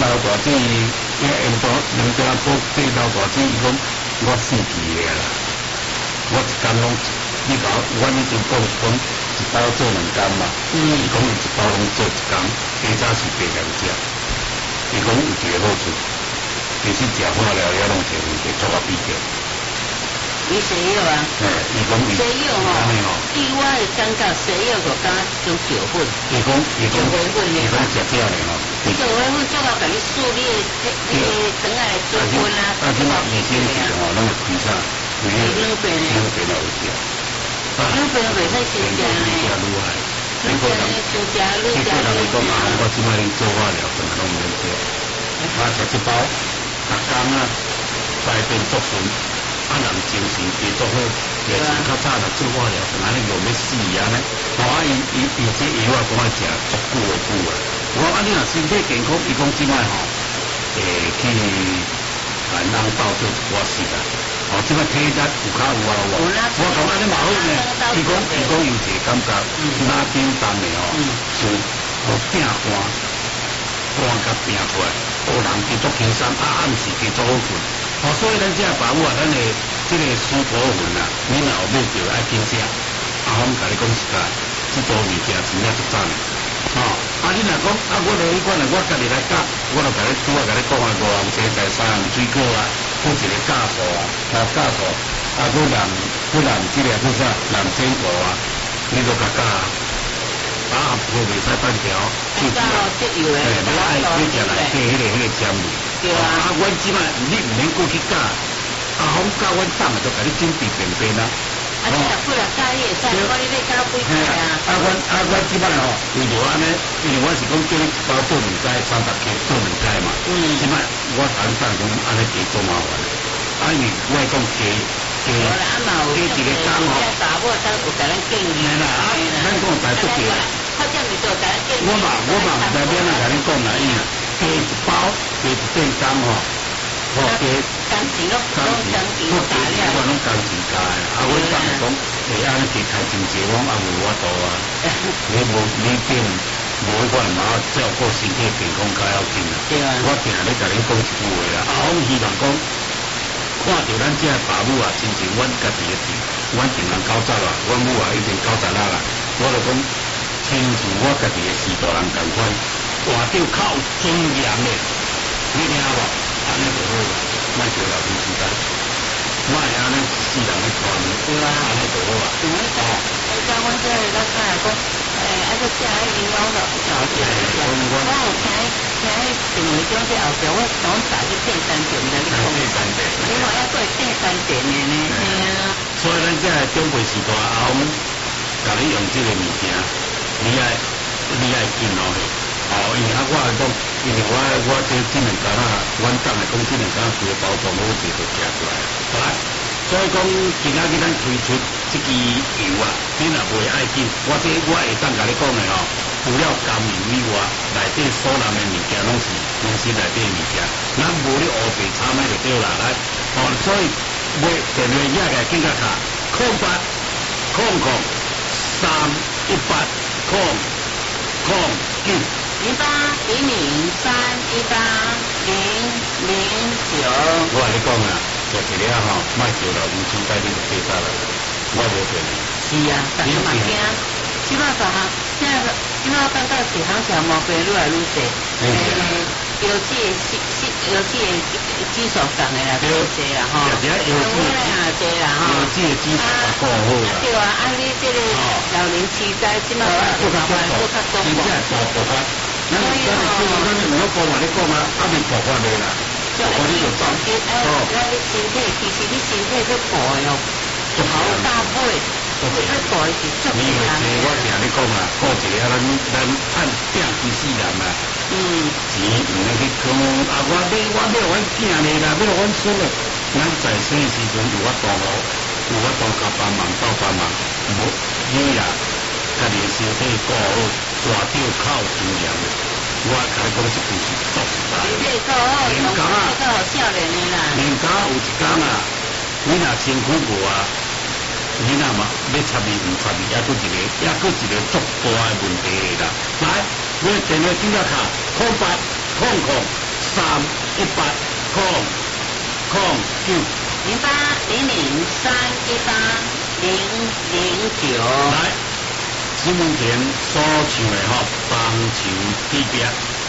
老大姐因多人家补这老大姐伊讲我死皮的啦，我一工拢你包我以前讲一包做2工嘛，伊讲一包拢做1工，加早是白人食，伊讲有一个好处，其实食好了也拢一个问题，做啊比较。 你西药啊？ 伊讲西药吼，以我的感觉，西药就敢种石粉。 伊讲食这样的吼。 石粉做到甲你梳你的肠仔的水分啊， 即马医生是吼，拢会开啥？ 牛病的。 牛病有食。 牛病袂使伤食呢。 你可能伤食，你可能会讲啊，我即摆做化疗，怎么拢免食？我食一包，逐工啊，排便足顺。人精神加足好，也是较早就做化疗，安尼又要死安尼。伊这药啊，讲食足久啊。我你若身体健康，伊讲即摆吼，去南安包做一寡事啊。即摆体力有较有啊。我讲安尼嘛好呢。伊讲有一个感觉，哪点重的就拼汗甲拼出来，人加足轻松，暗时加足好困。所以咱这爸母啊，咱的这个舒服粉啊，你若有买着爱紧食。我甲你讲一下，这道物件真正足赞的。你若讲我落去管我家己来教，我就甲你拄甲你讲5红茶加3红水果啊，搁一个酵素啊，酵素搁蓝这个叫啥蓝坚果啊，你都甲教我袂使半条， 就只有诶， 你爱你食来加迄个尖味。 对啊。 阮即摆你毋免过去教，风教阮当就甲你准备便便啦。 你若不了教你会使，我你要教几块啊？ 阮即摆吼，为着安尼，因为我是讲叫你一包做2解，300克做2解嘛。即摆我当讲安尼加做麻烦。因为我讲加一个工吼。 查某才有甲咱建议。 咱讲在做对啦。 好像你就甲咱建议。 我嘛内面啊甲你讲啦，伊啊加一包加一片工吼，加工钱拢加了。 我拢工钱加的，我当讲安尼加开真济，我也无法度啊。你变无迄款嘛，照顾身体健康较要紧啦。 对啊。 我定咧甲恁讲一句话啦，我希望讲看到咱这爸母啊，亲像阮家己的店，阮定人90啦，阮母啊已经90啦，我就讲亲像我家己的四大人同款，活着较有尊严的，你听无？安尼就好啦，莫叫老天时间，莫会安尼一世人咧传， 对啊， 安尼就好啊。 像阮这个咱讲来讲，个食迄营养的后壁，我有听电话中这后壁，我讲打去第3点的你讲，你话要过第3点的呢？ 所以咱这长辈时代后，甲你用这个物件，你爱紧哦。因为我来讲，因为我这2工啊，阮当来讲2工规个包装好势就食出来，好啦。所以讲，今仔日咱推出这支油啊，你若袂爱紧，我会当甲你讲的哦。除了甘油以外，内底所有的物件拢是公司内底的物件，咱无咧乌白掺的就对啦。来，所以买电话也个紧甲卡08031809。 0800318009。 我甲你讲啊，做一个吼，莫叫老母亲带你去飞走啦，我无骗你。 是啊，大家嘛惊。即摆大项，即摆我感觉是行情毛病愈来愈侪。药剂指数降的啦，多济啦吼。 药剂也济啦吼。 药剂的指数也够好啦。 对啊，你这个老年痴呆，即摆做较多，真正大爆发。咱有好讲话你讲啊，未爆发的啦。 就你就总结，你身体其实你身体要补的哦，好大杯，要补的是足你会济，我听你讲啊，顾一个咱趁拼其死人啊。钱唔能去讲我买阮囝的啦，买阮孙的，咱在生的时阵有法度咯，有法度甲帮忙斗帮忙，无你啦，家己的身体顾好，大着靠尊严的。我甲你讲这句是足实在。年羹啊，年羹有一工啊，你若身躯无啊，你若嘛要插你唔插你，还佫一个足大的问题啦。来，你电话紧甲卡来，新闻田所唱的吼，棒球地标。